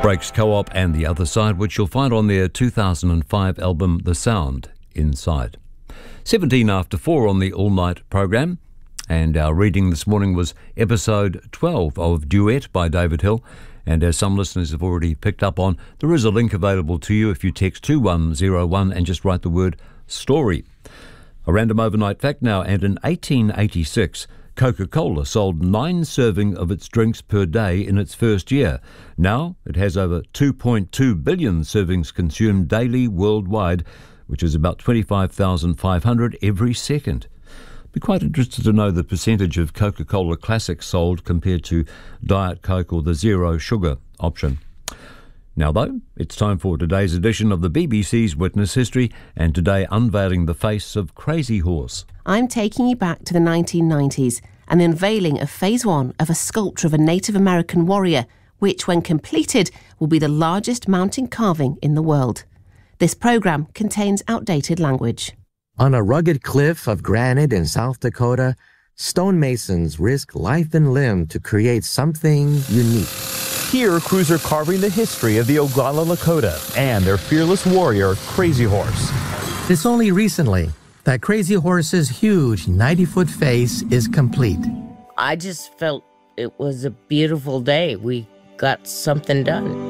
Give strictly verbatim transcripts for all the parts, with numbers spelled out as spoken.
Breaks Co-op and The Other Side, which you'll find on their two thousand five album The Sound Inside. seventeen after four on the all-night program, and our reading this morning was episode twelve of Duet by David Hill. And as some listeners have already picked up on, there is a link available to you if you text two one zero one and just write the word story. A random overnight fact now, and in eighteen eighty-six, Coca-Cola sold nine serving of its drinks per day in its first year. Now it has over two point two billion servings consumed daily worldwide, which is about twenty-five thousand five hundred every second. Be quite interested to know the percentage of Coca-Cola Classics sold compared to Diet Coke or the zero sugar option. Now though, it's time for today's edition of the B B C's Witness History, and today unveiling the face of Crazy Horse. I'm taking you back to the nineteen nineties and the unveiling of phase one of a sculpture of a Native American warrior, which when completed will be the largest mountain carving in the world. This programme contains outdated language. On a rugged cliff of granite in South Dakota, stonemasons risk life and limb to create something unique. Here, crews are carving the history of the Oglala Lakota and their fearless warrior, Crazy Horse. It's only recently that Crazy Horse's huge ninety-foot face is complete. I just felt it was a beautiful day. We got something done.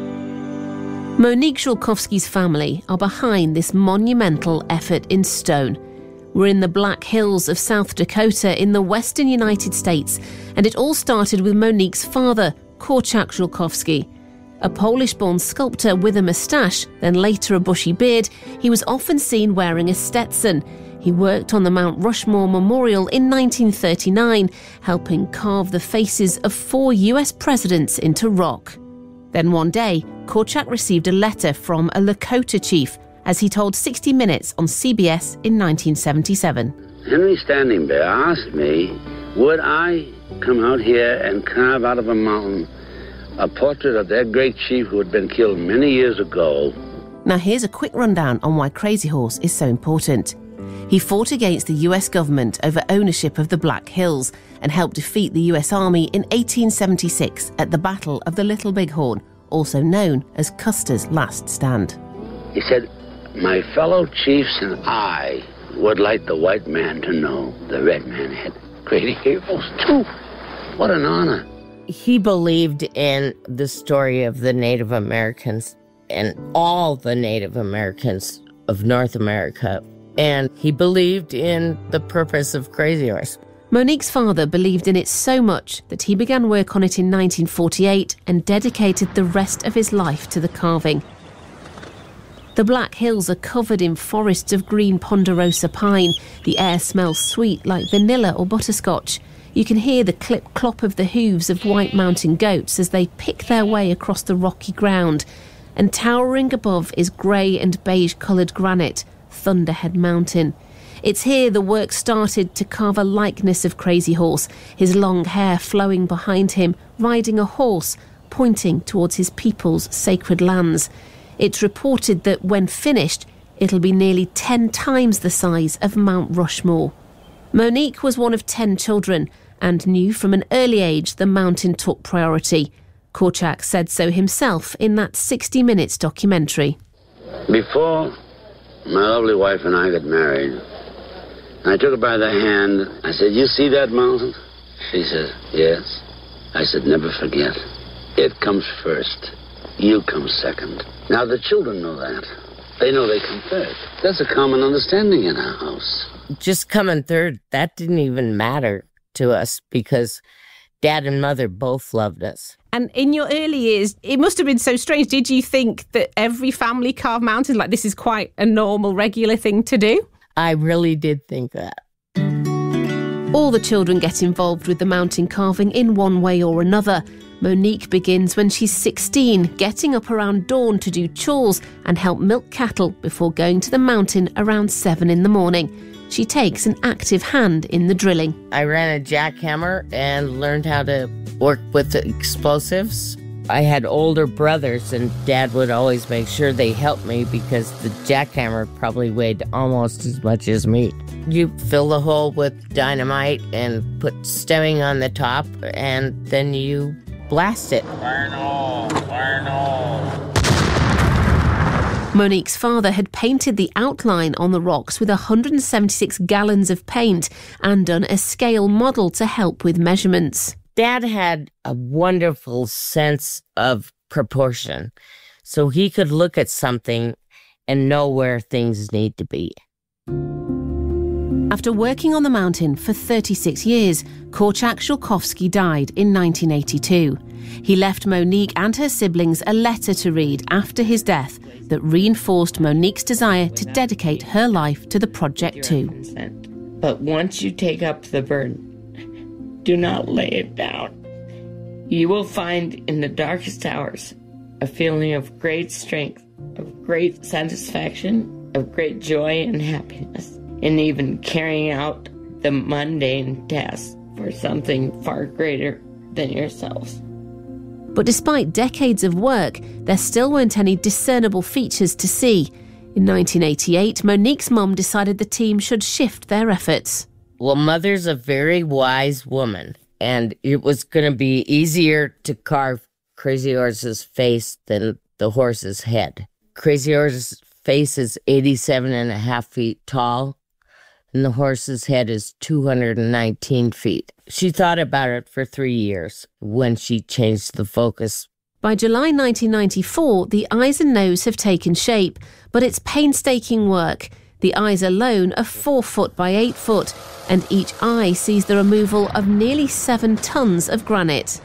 Monique Szulkowski's family are behind this monumental effort in stone. We're in the Black Hills of South Dakota in the western United States, and it all started with Monique's father, Korczak Szulkowski. A Polish-born sculptor with a moustache, then later a bushy beard, he was often seen wearing a Stetson. He worked on the Mount Rushmore Memorial in nineteen thirty-nine, helping carve the faces of four U S presidents into rock. Then one day, Korczak received a letter from a Lakota chief, as he told sixty minutes on C B S in nineteen seventy-seven. Henry Standing Bear asked me, would I come out here and carve out of a mountain a portrait of that great chief who had been killed many years ago. Now here's a quick rundown on why Crazy Horse is so important. He fought against the U S government over ownership of the Black Hills and helped defeat the U S Army in eighteen seventy-six at the Battle of the Little Bighorn, also known as Custer's Last Stand. He said, my fellow chiefs and I would like the white man to know the red man had great heroes too. What an honor. He believed in the story of the Native Americans and all the Native Americans of North America. And he believed in the purpose of Crazy Horse. Monique's father believed in it so much that he began work on it in nineteen forty-eight and dedicated the rest of his life to the carving. The Black Hills are covered in forests of green ponderosa pine. The air smells sweet like vanilla or butterscotch. You can hear the clip-clop of the hooves of white mountain goats as they pick their way across the rocky ground. And towering above is grey and beige-coloured granite, Thunderhead Mountain. It's here the work started to carve a likeness of Crazy Horse, his long hair flowing behind him, riding a horse, pointing towards his people's sacred lands. It's reported that when finished, it'll be nearly ten times the size of Mount Rushmore. Monique was one of ten children and knew from an early age the mountain took priority. Korczak said so himself in that sixty minutes documentary. Before my lovely wife and I got married, I took her by the hand. I said, you see that mountain? She said, yes. I said, never forget. It comes first. You come second. Now the children know that. They know they come third. That's a common understanding in our house. Just coming third, that didn't even matter to us because Dad and Mother both loved us. And in your early years, it must have been so strange. Did you think that every family carved mountains? Like this is quite a normal, regular thing to do? I really did think that. All the children get involved with the mountain carving in one way or another. Monique begins when she's sixteen, getting up around dawn to do chores and help milk cattle before going to the mountain around seven in the morning. She takes an active hand in the drilling. I ran a jackhammer and learned how to work with the explosives. I had older brothers and Dad would always make sure they helped me because the jackhammer probably weighed almost as much as me. You fill the hole with dynamite and put stemming on the top and then you blast it. Fire in all, fire in all. Monique's father had painted the outline on the rocks with one hundred seventy-six gallons of paint and done a scale model to help with measurements. Dad had a wonderful sense of proportion, so he could look at something and know where things need to be. After working on the mountain for thirty-six years, Korczak Żułkowski died in nineteen eighty-two. He left Monique and her siblings a letter to read after his death that reinforced Monique's desire to dedicate her life to the project too. But once you take up the burden, do not lay it down. You will find in the darkest hours a feeling of great strength, of great satisfaction, of great joy and happiness, in even carrying out the mundane tasks for something far greater than yourselves. But despite decades of work, there still weren't any discernible features to see. In nineteen eighty-eight, Monique's mum decided the team should shift their efforts. Well, Mother's a very wise woman, and it was going to be easier to carve Crazy Horse's face than the horse's head. Crazy Horse's face is eighty-seven and a half feet tall, and the horse's head is two hundred nineteen feet. She thought about it for three years when she changed the focus. By July nineteen ninety-four, the eyes and nose have taken shape, but it's painstaking work. The eyes alone are four foot by eight foot, and each eye sees the removal of nearly seven tons of granite.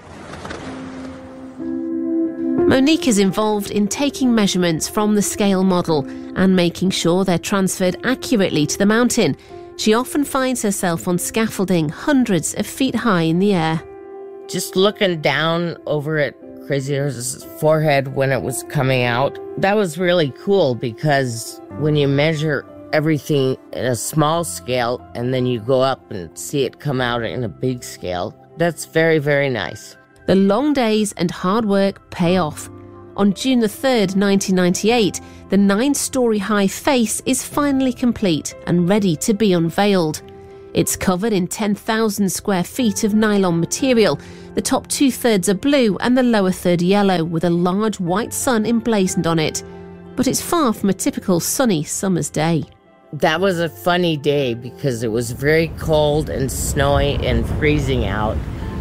Monique is involved in taking measurements from the scale model and making sure they're transferred accurately to the mountain. She often finds herself on scaffolding hundreds of feet high in the air. Just looking down over at Crazy Horse's forehead when it was coming out, that was really cool, because when you measure everything in a small scale and then you go up and see it come out in a big scale, that's very, very nice. The long days and hard work pay off. On June the third, nineteen ninety-eight, the nine-storey high face is finally complete and ready to be unveiled. It's covered in ten thousand square feet of nylon material. The top two-thirds are blue and the lower third yellow, with a large white sun emblazoned on it. But it's far from a typical sunny summer's day. That was a funny day because it was very cold and snowy and freezing out.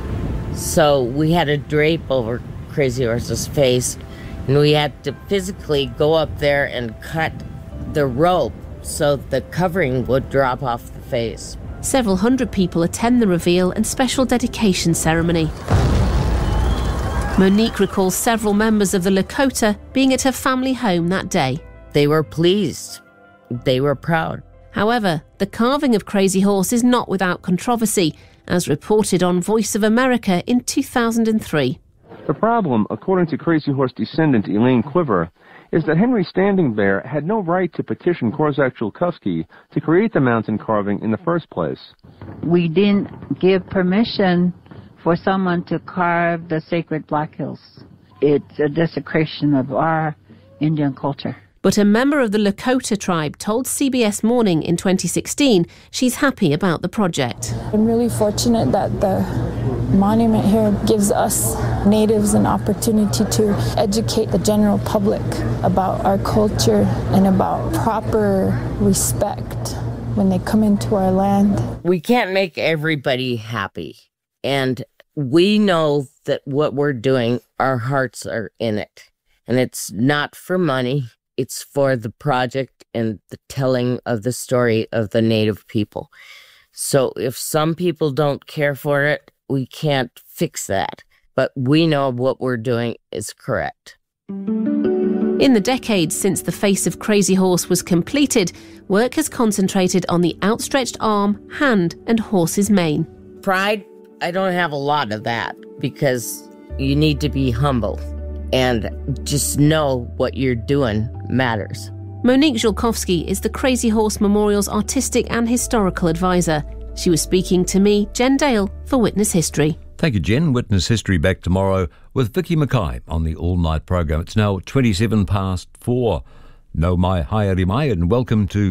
So we had a drape over Crazy Horse's face, and we had to physically go up there and cut the rope so the covering would drop off the face. Several hundred people attend the reveal and special dedication ceremony. Monique recalls several members of the Lakota being at her family home that day. They were pleased. They were proud. However, the carving of Crazy Horse is not without controversy, as reported on Voice of America in two thousand three. The problem, according to Crazy Horse descendant Elaine Cliver, is that Henry Standing Bear had no right to petition Korczak Żułkowski to create the mountain carving in the first place. We didn't give permission for someone to carve the sacred Black Hills. It's a desecration of our Indian culture. But a member of the Lakota tribe told C B S Morning in twenty sixteen she's happy about the project. I'm really fortunate that the monument here gives us natives an opportunity to educate the general public about our culture and about proper respect when they come into our land. We can't make everybody happy, and we know that what we're doing, our hearts are in it, and it's not for money. It's for the project and the telling of the story of the Native people. So if some people don't care for it, we can't fix that. But we know what we're doing is correct. In the decades since the face of Crazy Horse was completed, work has concentrated on the outstretched arm, hand, and horse's mane. Pride, I don't have a lot of that, because you need to be humble and just know what you're doing matters. Monique Żułkowski is the Crazy Horse Memorial's artistic and historical advisor. She was speaking to me, Jen Dale, for Witness History. Thank you, Jen. Witness History back tomorrow with Vicky Mackay on the all-night program. It's now twenty-seven past four. No mai haere mai, and welcome to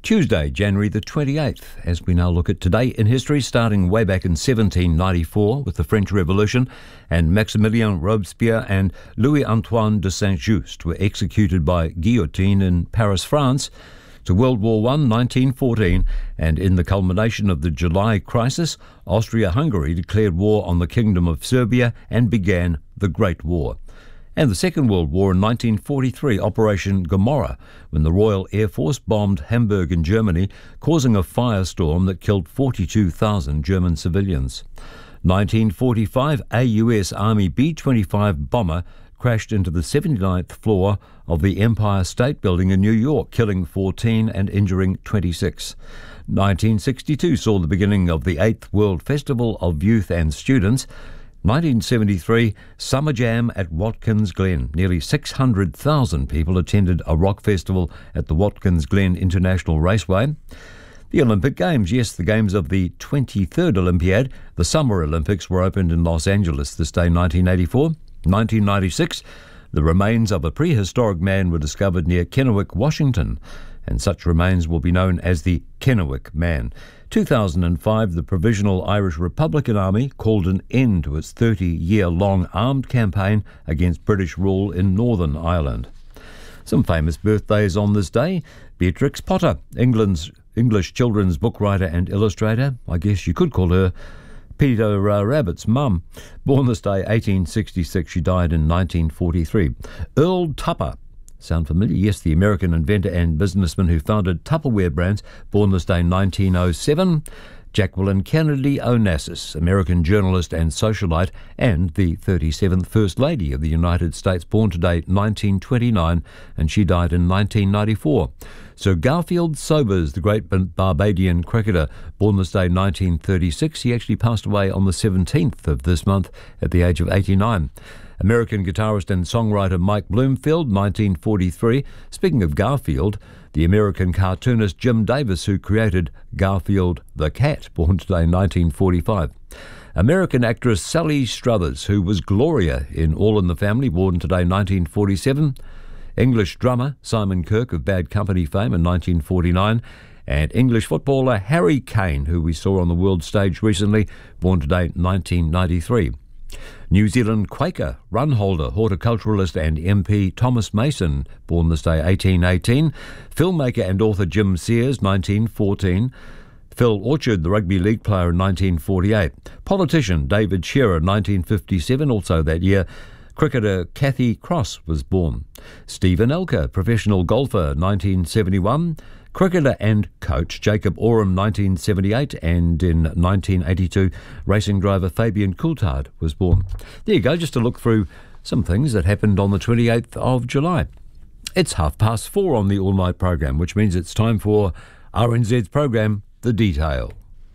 Tuesday, January the twenty-eighth, as we now look at today in history, starting way back in seventeen ninety-four with the French Revolution, and Maximilien Robespierre and Louis-Antoine de Saint-Just were executed by guillotine in Paris, France, to World War One, nineteen fourteen, and in the culmination of the July crisis, Austria-Hungary declared war on the Kingdom of Serbia and began the Great War. And the Second World War in nineteen forty-three, Operation Gomorrah, when the Royal Air Force bombed Hamburg in Germany, causing a firestorm that killed forty-two thousand German civilians. nineteen forty-five, a U S Army B twenty-five bomber crashed into the seventy-ninth floor of the Empire State Building in New York, killing fourteen and injuring twenty-six. nineteen sixty-two saw the beginning of the eighth World Festival of Youth and Students. nineteen seventy-three, Summer Jam at Watkins Glen. Nearly six hundred thousand people attended a rock festival at the Watkins Glen International Raceway. The Olympic Games, yes, the games of the twenty-third Olympiad. The Summer Olympics were opened in Los Angeles this day, nineteen eighty-four. nineteen ninety-six, the remains of a prehistoric man were discovered near Kennewick, Washington, and such remains will be known as the Kennewick Man. two thousand five, the Provisional Irish Republican Army called an end to its thirty-year-long armed campaign against British rule in Northern Ireland. Some famous birthdays on this day. Beatrix Potter, England's English children's book writer and illustrator. I guess you could call her Peter uh, Rabbit's mum. Born this day, eighteen sixty-six, she died in nineteen forty-three. Earl Tupper. Sound familiar? Yes, the American inventor and businessman who founded Tupperware brands, born this day nineteen oh seven. Jacqueline Kennedy Onassis, American journalist and socialite, and the thirty-seventh First Lady of the United States, born today nineteen twenty-nine, and she died in nineteen ninety-four. Sir Garfield Sobers, the great Barbadian cricketer, born this day nineteen thirty-six. He actually passed away on the seventeenth of this month at the age of eighty-nine. American guitarist and songwriter Mike Bloomfield, nineteen forty-three. Speaking of Garfield, the American cartoonist Jim Davis, who created Garfield the Cat, born today nineteen forty-five. American actress Sally Struthers, who was Gloria in All in the Family, born today nineteen forty-seven. English drummer Simon Kirke of Bad Company fame in nineteen forty-nine. And English footballer Harry Kane, who we saw on the world stage recently, born today nineteen ninety-three. New Zealand Quaker, run holder, horticulturalist and M P Thomas Mason, born this day eighteen eighteen. Filmmaker and author Jim Sears, nineteen fourteen. Phil Orchard, the rugby league player, in nineteen forty-eight. Politician David Shearer, nineteen fifty-seven, also that year. Cricketer Kathy Cross was born. Stephen Elker, professional golfer, nineteen seventy-one. Cricketer and coach Jacob Oram, nineteen seventy-eight, and in nineteen eighty-two, racing driver Fabian Coulthard was born. There you go, just to look through some things that happened on the twenty-eighth of July. It's half past four on the all-night program, which means it's time for R N Z's program, The Detail.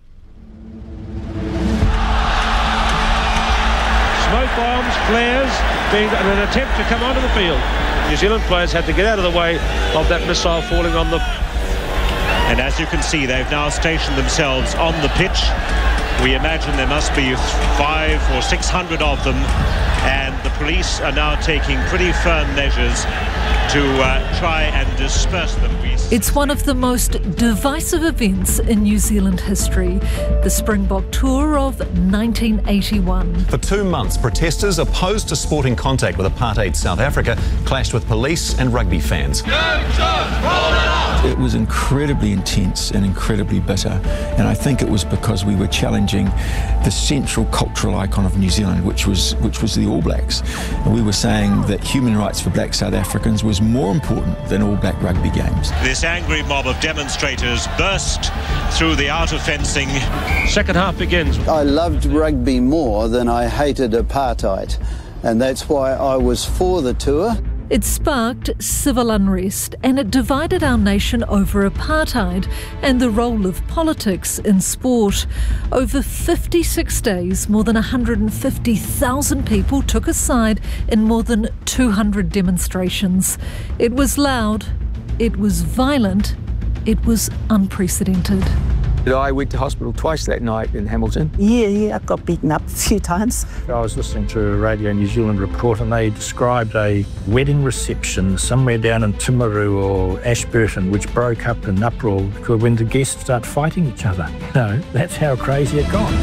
Smoke bombs, flares, being an attempt to come onto the field. New Zealand players had to get out of the way of that missile falling on the... And as you can see, they've now stationed themselves on the pitch. We imagine there must be five or six hundred of them, and the police are now taking pretty firm measures to uh, try and disperse them. It's one of the most divisive events in New Zealand history, the Springbok Tour of nineteen eighty-one. For two months, protesters opposed to sporting contact with apartheid South Africa clashed with police and rugby fans. It was incredibly intense and incredibly bitter, and I think it was because we were challenging the central cultural icon of New Zealand, which was which was the All Blacks. And we were saying that human rights for black South Africans was more important than All Black rugby games. This angry mob of demonstrators burst through the outer fencing. Second half begins. I loved rugby more than I hated apartheid, and that's why I was for the tour. It sparked civil unrest, and it divided our nation over apartheid and the role of politics in sport. Over fifty-six days, more than one hundred fifty thousand people took a side in more than two hundred demonstrations. It was loud, it was violent, it was unprecedented. I went to hospital twice that night in Hamilton. Yeah, yeah, I got beaten up a few times. I was listening to a Radio New Zealand report and they described a wedding reception somewhere down in Timaru or Ashburton which broke up in uproar when the guests start fighting each other. No, that's how crazy it got.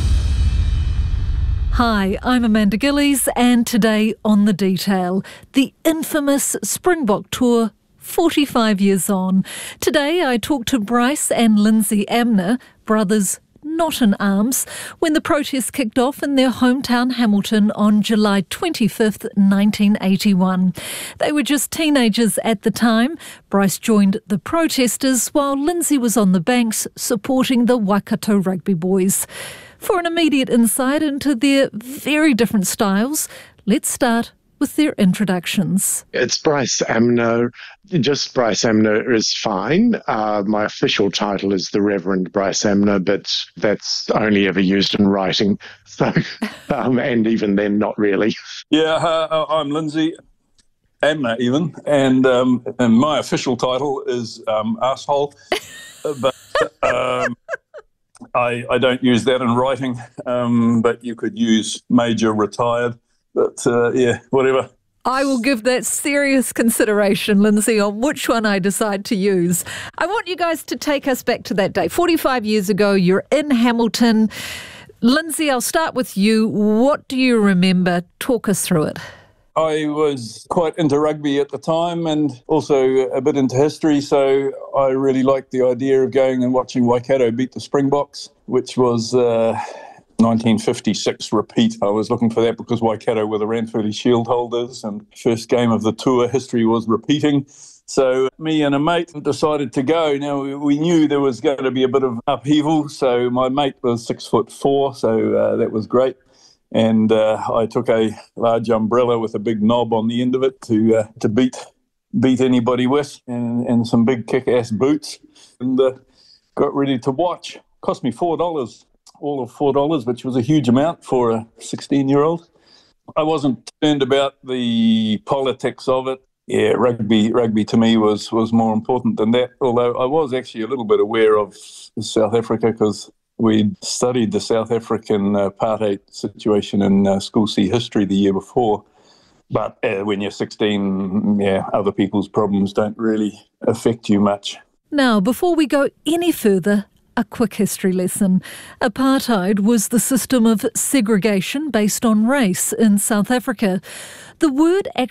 Hi, I'm Amanda Gillies, and today on The Detail, the infamous Springbok Tour, forty-five years on. Today I talk to Bryce and Lindsay Amner, brothers not in arms, when the protests kicked off in their hometown Hamilton on July twenty-fifth, nineteen eighty-one. They were just teenagers at the time. Bryce joined the protesters while Lindsay was on the banks supporting the Waikato Rugby Boys. For an immediate insight into their very different styles, let's start with their introductions. It's Bryce Amner. Just Bryce Amner is fine. Uh, my official title is the Reverend Bryce Amner, but that's only ever used in writing. So, um, and even then, not really. Yeah, uh, I'm Lindsay Amner even, and, um, and my official title is um, asshole, but um, I, I don't use that in writing, um, but you could use Major Retired. But, uh, yeah, whatever. I will give that serious consideration, Lindsay, on which one I decide to use. I want you guys to take us back to that day. forty-five years ago, you're in Hamilton. Lindsay, I'll start with you. What do you remember? Talk us through it. I was quite into rugby at the time and also a bit into history, so I really liked the idea of going and watching Waikato beat the Springboks, which was uh, nineteen fifty-six repeat. I was looking for that because Waikato were the Ranfurly Shield holders and first game of the tour, history was repeating. So me and a mate decided to go. Now, we knew there was going to be a bit of upheaval, so my mate was six foot four, so uh, that was great. And uh, I took a large umbrella with a big knob on the end of it to uh, to beat beat anybody with, and, and some big kick-ass boots, and uh, got ready to watch. Cost me four dollars, all of four dollars, which was a huge amount for a sixteen-year-old. I wasn't concerned about the politics of it. Yeah, rugby rugby to me was, was more important than that, although I was actually a little bit aware of South Africa because we'd studied the South African uh, apartheid situation in uh, School C history the year before. But uh, when you're sixteen, yeah, other people's problems don't really affect you much. Now, before we go any further, a quick history lesson. Apartheid was the system of segregation based on race in South Africa. The word actually